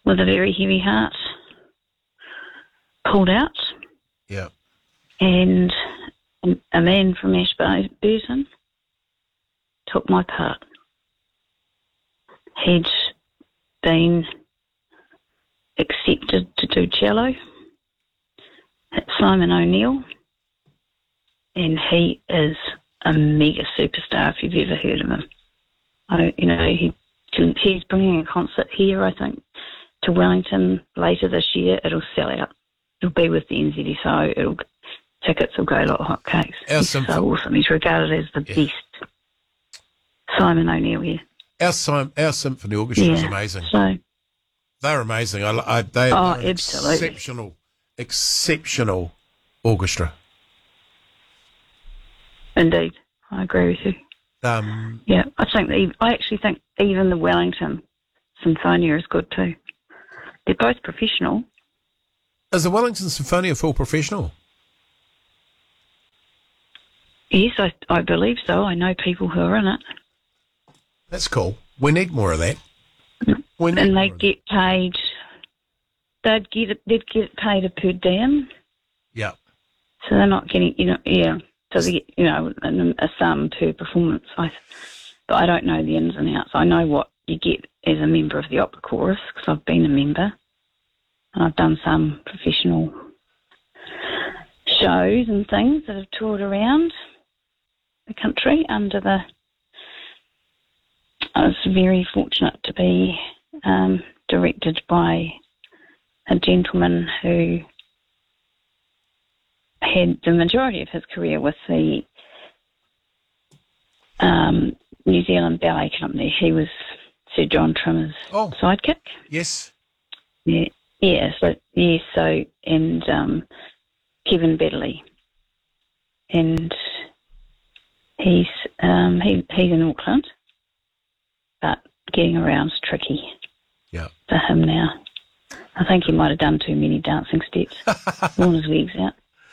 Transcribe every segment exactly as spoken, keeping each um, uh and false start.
with a very heavy heart, pulled out. Yeah. And a man from Ashburton took my part. He'd been accepted to do cello at Simon O'Neill, and he is a mega superstar if you've ever heard of him. I, you know, he can, he's bringing a concert here, I think, to Wellington later this year. It'll sell out. It'll be with the N Z S O. It'll, tickets will go like hotcakes. Our He's symph- so awesome. He's regarded as the Yeah. best. Simon O'Neill, yeah. Our, sim- our symphony orchestra is Yeah. amazing. So, They're amazing. I, I, they Oh, are an absolutely. exceptional, exceptional orchestra. indeed, I agree with you. Um, Yeah, I think that, I actually think even the Wellington Symphonia is good too. They're both professional. is the Wellington Symphonia full professional? Yes, I, I believe so. I know people who are in it. That's cool. We need more of that. We need And more they of get paid, they'd get, it- they'd get paid a per diem. that. Yeah. So they're not getting, you know, yeah. So they get, you know, a, a sum per performance. I, but I don't know the ins and outs. I know what you get as a member of the opera chorus because I've been a member. And I've done some professional shows and things that have toured around the country under the... I was very fortunate to be um, directed by a gentleman who had the majority of his career with the um, New Zealand Ballet Company. He was Sir John Trimmer's Oh. sidekick. Yes. Yeah, yeah. So yeah, so and um, Kevin Bedley, and he's um, he he's in Auckland, but getting around's tricky Yeah. for him now. I think he might have done too many dancing steps, worn his legs out.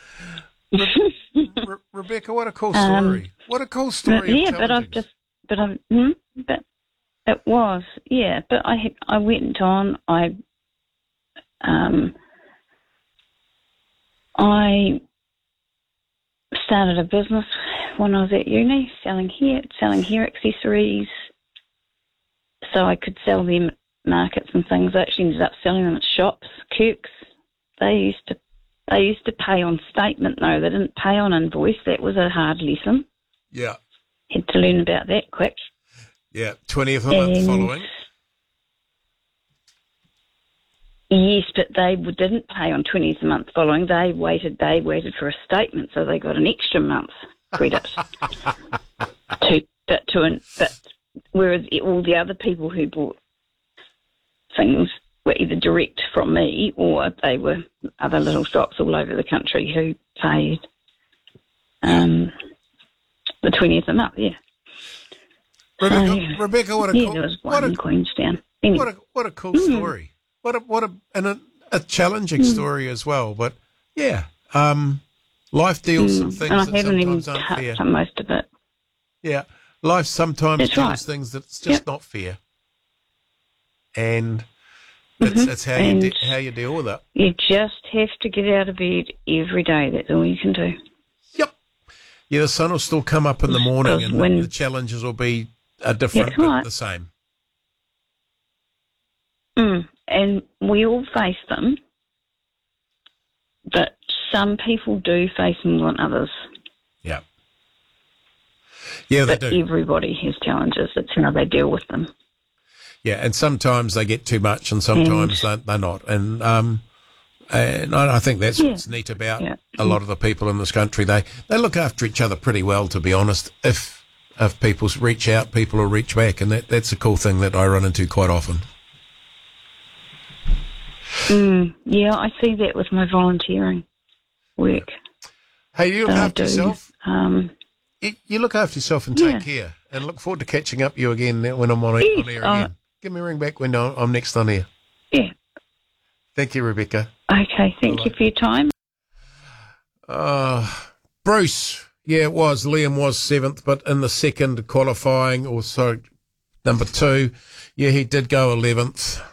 Re- Rebecca, what a cool Um, story. What a cool But, story. of yeah, but I've challenging. just, but I'm, hmm, but it was, yeah. But I, had, I went on. I, um, I started a business when I was at uni, selling hair, selling hair accessories, so I could sell them at markets and things. I actually ended up selling them at shops. Kirk's, they used to. They used to pay on statement, though. They didn't pay on invoice. That was a hard lesson. Yeah. Had to learn about that quick. Yeah. twentieth of the month And- following. Yes, but they w- didn't pay on twentieth a month following. They waited. They waited for a statement, so they got an extra month's credit. to but to an, but whereas all the other people who bought things were either direct from me or they were other little shops all over the country who paid um, the twentieth a month. Yeah. Rebecca, So, yeah. Rebecca, what a Yeah, cool, there was what one in a, Queenstown. Anyway. what a, what a cool Mm. story. What a, what a, and a, a challenging Mm. story as well. But yeah, um, life deals some Mm, things and I that haven't even sometimes aren't touched fair. on most of it. Yeah, life sometimes That's deals right. things that's just Yep. not fair, and it's, Mhm. it's how you And- de- how you deal with it. You just have to get out of bed every day. That's all you can do. Yep. Yeah, the sun will still come up in the morning, and When- the, the challenges will be uh, different, That's but right. the same. Mm. And we all face them, but some people do face them more than others. Yeah. Yeah, they But do. everybody has challenges. It's how they deal with them. Yeah, and sometimes they get too much, and sometimes they, they're not. And um, and I, I think that's Yeah. what's neat about Yeah. a lot of the people in this country. They they look after each other pretty well, to be honest. If if people reach out, people will reach back, and that, that's a cool thing that I run into quite often. Mm. Yeah, I see that with my volunteering work. Hey, you look that I after do. yourself. Um, You, you look after yourself and Yeah. take care. And look forward to catching up with you again when I'm on, Yes, on air uh, again. Give me a ring back when I'm I'm next on air. yeah. Thank you, Rebecca. Okay, thank you for your time. Uh, Bruce, yeah, it was. Liam was seventh, but in the second qualifying, or sorry, number two, yeah, he did go eleventh.